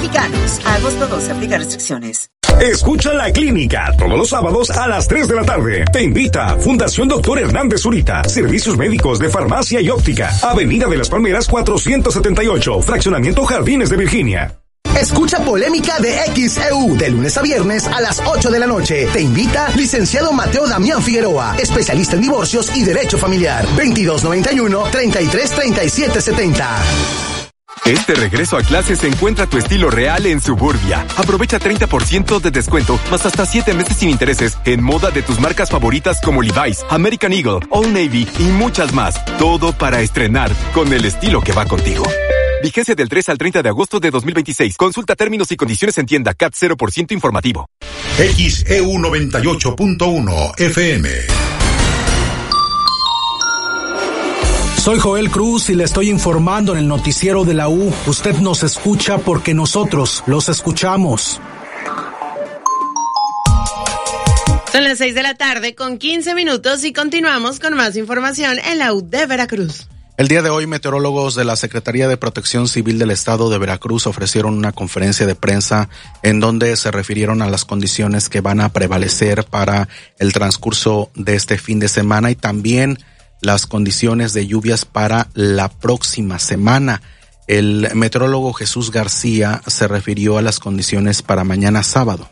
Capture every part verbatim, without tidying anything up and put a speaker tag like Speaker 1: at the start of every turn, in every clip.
Speaker 1: mexicanos. A agosto doce, aplica restricciones.
Speaker 2: Escucha La Clínica todos los sábados a las tres de la tarde. Te invita Fundación Doctor Hernández Zurita. Servicios médicos de farmacia y óptica. Avenida de las Palmeras cuatrocientos setenta y ocho. Fraccionamiento Jardines de Virginia.
Speaker 3: Escucha Polémica de X E U de lunes a viernes a las ocho de la noche. Te invita licenciado Mateo Damián Figueroa, especialista en divorcios y derecho familiar. veintidós noventa y uno, treinta y tres, treinta y siete setenta.
Speaker 4: Este regreso a clases encuentra tu estilo real en Suburbia. Aprovecha treinta por ciento de descuento, más hasta siete meses sin intereses, en moda de tus marcas favoritas como Levi's, American Eagle, Old Navy y muchas más. Todo para estrenar con el estilo que va contigo. Vigencia del tres al treinta de agosto de dos mil veintiséis. Consulta términos y condiciones en tienda. C A T cero por ciento informativo.
Speaker 5: X E U noventa y ocho punto uno F M.
Speaker 6: Soy Joel Cruz y le estoy informando en el noticiero de la U. Usted nos escucha porque nosotros los escuchamos.
Speaker 7: Son las seis de la tarde con quince minutos y continuamos con más información en la U de Veracruz.
Speaker 8: El día de hoy, meteorólogos de la Secretaría de Protección Civil del Estado de Veracruz ofrecieron una conferencia de prensa en donde se refirieron a las condiciones que van a prevalecer para el transcurso de este fin de semana y también las condiciones de lluvias para la próxima semana. El meteorólogo Jesús García se refirió a las condiciones para mañana sábado.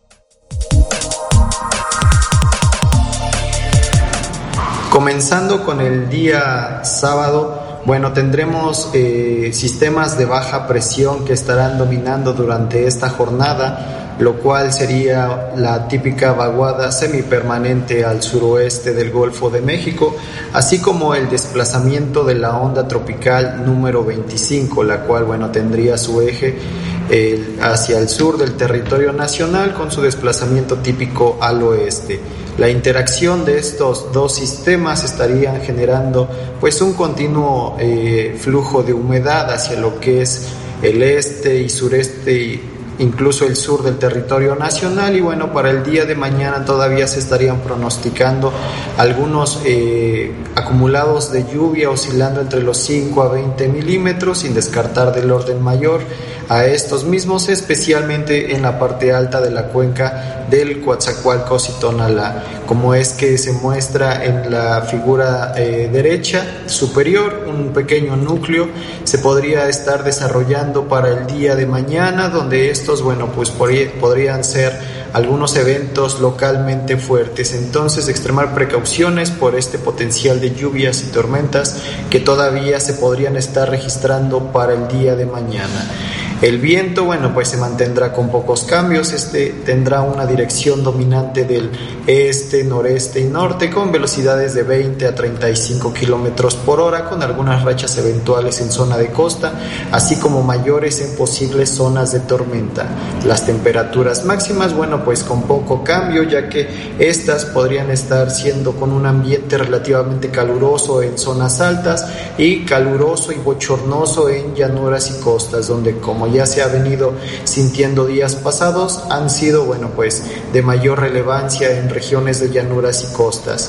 Speaker 9: Comenzando con el día sábado, bueno, tendremos eh, sistemas de baja presión que estarán dominando durante esta jornada, lo cual sería la típica vaguada semipermanente al suroeste del Golfo de México, así como el desplazamiento de la onda tropical número veinticinco, la cual, bueno, tendría su eje eh, hacia el sur del territorio nacional con su desplazamiento típico al oeste. La interacción de estos dos sistemas estarían generando pues un continuo eh, flujo de humedad hacia lo que es el este y sureste y incluso el sur del territorio nacional, y bueno, para el día de mañana todavía se estarían pronosticando algunos eh, acumulados de lluvia oscilando entre los cinco a veinte milímetros, sin descartar del orden mayor a estos mismos, especialmente en la parte alta de la cuenca del Coatzacoalcos y Tonalá, como es que se muestra en la figura eh, derecha superior. Un pequeño núcleo se podría estar desarrollando para el día de mañana, donde estos, bueno, pues podrían ser algunos eventos localmente fuertes. Entonces, extremar precauciones por este potencial de lluvias y tormentas que todavía se podrían estar registrando para el día de mañana. El viento, bueno, pues se mantendrá con pocos cambios. Este tendrá una dirección dominante del este, noreste y norte, con velocidades de veinte a treinta y cinco kilómetros por hora, con algunas rachas eventuales en zona de costa, así como mayores en posibles zonas de tormenta. Las temperaturas máximas, bueno, pues con poco cambio, ya que estas podrían estar siendo con un ambiente relativamente caluroso en zonas altas y caluroso y bochornoso en llanuras y costas, donde, como ya se ha venido sintiendo días pasados, han sido, bueno, pues de mayor relevancia en regiones de llanuras y costas.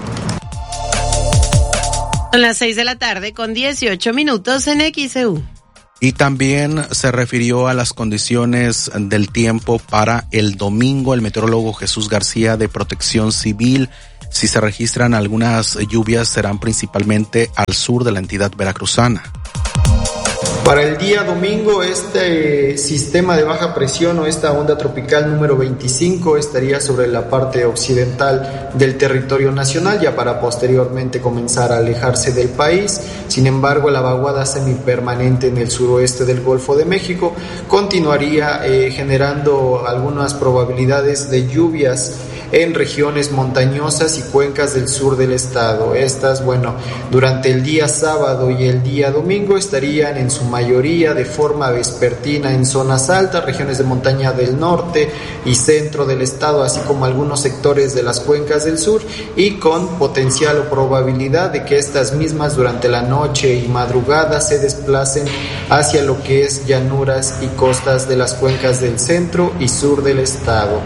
Speaker 7: Son las seis de la tarde con dieciocho minutos en X E U.
Speaker 8: Y también se refirió a las condiciones del tiempo para el domingo. El meteorólogo Jesús García de Protección Civil, si se registran algunas lluvias, serán principalmente al sur de la entidad veracruzana.
Speaker 9: Para el día domingo, este sistema de baja presión o esta onda tropical número veinticinco estaría sobre la parte occidental del territorio nacional, ya para posteriormente comenzar a alejarse del país. Sin embargo, la vaguada semipermanente en el suroeste del Golfo de México continuaría eh, generando algunas probabilidades de lluvias en regiones montañosas y cuencas del sur del estado. Estas, bueno, durante el día sábado y el día domingo estarían en su mayoría de forma vespertina en zonas altas, regiones de montaña del norte y centro del estado, así como algunos sectores de las cuencas del sur, y con potencial o probabilidad de que estas mismas durante la noche y madrugada se desplacen hacia lo que es llanuras y costas de las cuencas del centro y sur del estado.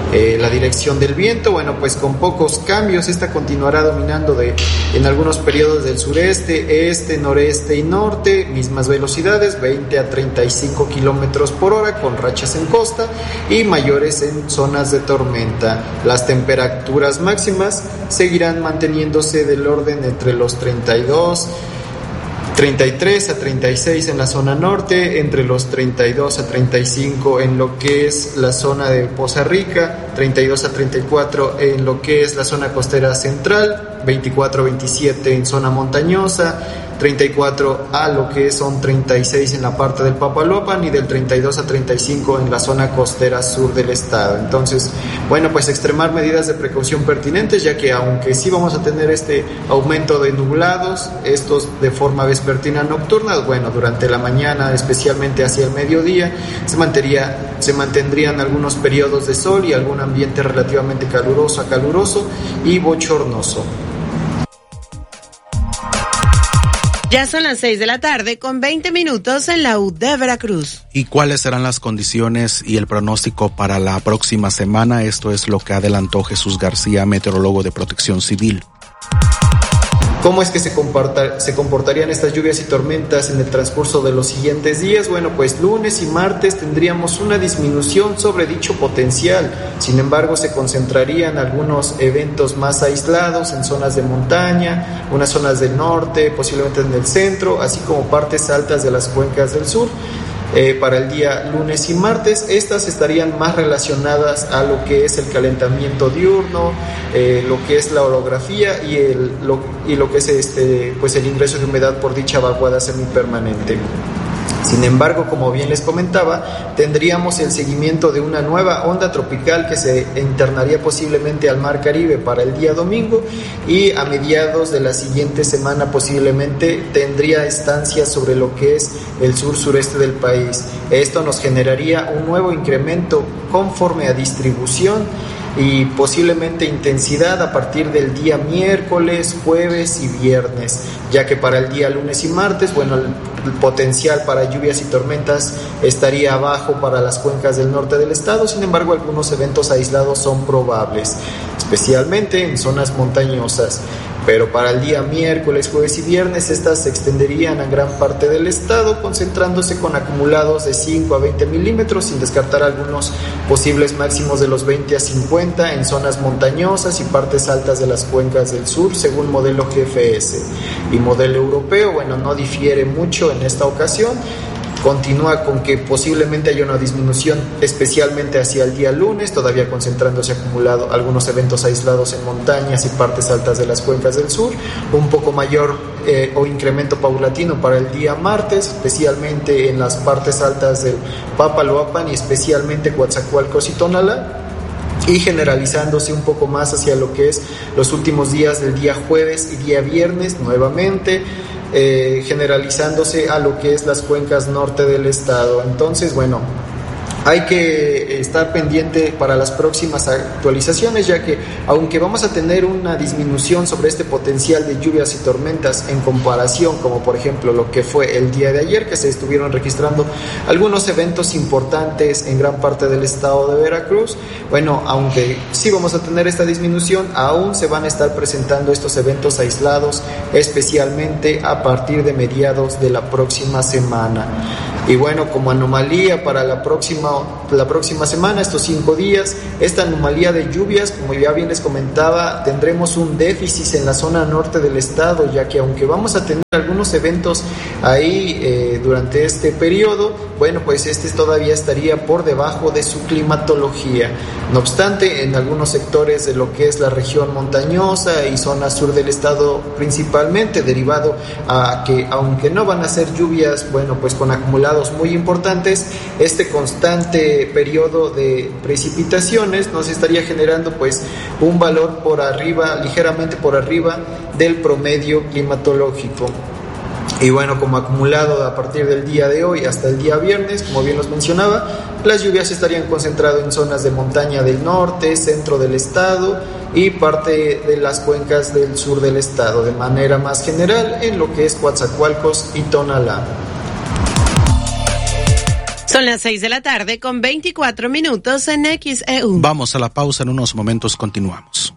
Speaker 9: Eh, la dirección del viento, bueno, pues con pocos cambios, esta continuará dominando de, en algunos periodos del sureste, este, noreste y norte, mismas velocidades, veinte a treinta y cinco kilómetros por hora, con rachas en costa y mayores en zonas de tormenta. Las temperaturas máximas seguirán manteniéndose del orden entre los treinta y dos, treinta y tres a treinta y seis en la zona norte, entre los treinta y dos a treinta y cinco en lo que es la zona de Poza Rica, treinta y dos a treinta y cuatro en lo que es la zona costera central, veinticuatro a veintisiete en zona montañosa, treinta y cuatro a lo que son treinta y seis en la parte del Papaloapan y del treinta y dos a treinta y cinco en la zona costera sur del estado. Entonces, bueno, pues extremar medidas de precaución pertinentes, ya que aunque sí vamos a tener este aumento de nublados, estos de forma vespertina nocturna, bueno, durante la mañana, especialmente hacia el mediodía, se mantendría, se mantendrían algunos periodos de sol y algún ambiente relativamente caluroso a caluroso y bochornoso.
Speaker 7: Ya son las seis de la tarde con veinte minutos en la U de Veracruz.
Speaker 8: ¿Y cuáles serán las condiciones y el pronóstico para la próxima semana? Esto es lo que adelantó Jesús García, meteorólogo de Protección Civil.
Speaker 9: ¿Cómo es que se, comporta, se comportarían estas lluvias y tormentas en el transcurso de los siguientes días? Bueno, pues lunes y martes tendríamos una disminución sobre dicho potencial. Sin embargo, se concentrarían algunos eventos más aislados en zonas de montaña, unas zonas del norte, posiblemente en el centro, así como partes altas de las cuencas del sur. Eh, para el día lunes y martes, estas estarían más relacionadas a lo que es el calentamiento diurno, eh, lo que es la orografía y, el, lo, y lo que es este, pues el ingreso de humedad por dicha vaguada semipermanente. Sin embargo, como bien les comentaba, tendríamos el seguimiento de una nueva onda tropical que se internaría posiblemente al Mar Caribe para el día domingo y a mediados de la siguiente semana posiblemente tendría estancia sobre lo que es el sur-sureste del país. Esto nos generaría un nuevo incremento conforme a distribución y posiblemente intensidad a partir del día miércoles, jueves y viernes, ya que para el día lunes y martes, bueno, el, el potencial para lluvias y tormentas estaría bajo para las cuencas del norte del estado. Sin embargo, algunos eventos aislados son probables, especialmente en zonas montañosas. Pero para el día miércoles, jueves y viernes, estas se extenderían a gran parte del estado, concentrándose con acumulados de cinco a veinte milímetros, sin descartar algunos posibles máximos de los veinte a cincuenta en zonas montañosas y partes altas de las cuencas del sur, según modelo G F S. Y modelo europeo, bueno, no difiere mucho en esta ocasión. Continúa con que posiblemente haya una disminución, especialmente hacia el día lunes, todavía concentrándose acumulado algunos eventos aislados en montañas y partes altas de las cuencas del sur, un poco mayor eh, o incremento paulatino para el día martes, especialmente en las partes altas del Papaloapan y especialmente Coatzacoalcos y Tonalá, y generalizándose un poco más hacia lo que es los últimos días del día jueves y día viernes nuevamente, Eh, generalizándose a lo que es las cuencas norte del estado. Entonces, bueno, hay que estar pendiente para las próximas actualizaciones, ya que aunque vamos a tener una disminución sobre este potencial de lluvias y tormentas en comparación, como por ejemplo lo que fue el día de ayer, que se estuvieron registrando algunos eventos importantes en gran parte del estado de Veracruz, bueno, aunque sí vamos a tener esta disminución, aún se van a estar presentando estos eventos aislados, especialmente a partir de mediados de la próxima semana. Y bueno, como anomalía para la próxima, la próxima semana, estos cinco días, esta anomalía de lluvias, como ya bien les comentaba, tendremos un déficit en la zona norte del estado, ya que aunque vamos a tener algunos eventos ahí eh, durante este periodo, bueno, pues este todavía estaría por debajo de su climatología. No obstante, en algunos sectores de lo que es la región montañosa y zona sur del estado principalmente, derivado a que aunque no van a ser lluvias, bueno, pues con acumulados muy importantes, este constante periodo de precipitaciones nos estaría generando pues un valor por arriba, ligeramente por arriba del promedio climatológico. Y bueno, como acumulado a partir del día de hoy hasta el día viernes, como bien los mencionaba, las lluvias estarían concentradas en zonas de montaña del norte, centro del estado y parte de las cuencas del sur del estado, de manera más general en lo que es Coatzacoalcos y Tonalá.
Speaker 7: Son Son las seis de la tarde con veinticuatro minutos en X E U.
Speaker 8: Vamos a la pausa, en unos momentos continuamos.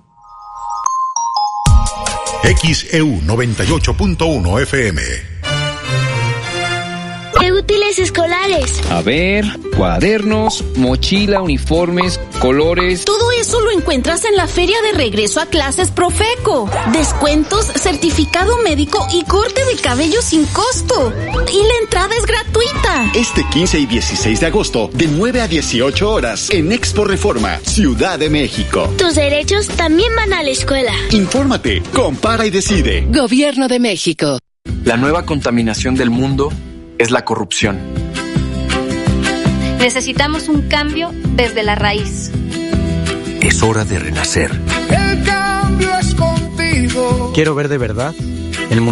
Speaker 5: X E U noventa y ocho punto uno F M.
Speaker 10: ¿Qué útiles escolares?
Speaker 11: A ver, cuadernos, mochila, uniformes, colores.
Speaker 12: Todo eso lo encuentras en la Feria de Regreso a Clases Profeco. Descuentos, certificado médico y corte de cabello sin costo. Y la entrada es gratuita.
Speaker 13: Este quince y dieciséis de agosto, de nueve a dieciocho horas, en Expo Reforma, Ciudad de México.
Speaker 10: Tus derechos también van a la escuela.
Speaker 13: Infórmate, compara y decide.
Speaker 14: Gobierno de México.
Speaker 15: La nueva contaminación del mundo es la corrupción.
Speaker 16: Necesitamos un cambio desde la raíz.
Speaker 17: Es hora de renacer.
Speaker 18: El cambio es contigo.
Speaker 19: Quiero ver de verdad